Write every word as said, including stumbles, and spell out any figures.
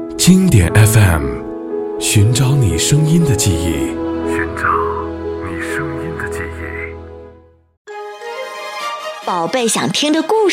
经典 F M， 寻找你声音的记忆，寻找你声音的记忆。 宝贝想听的故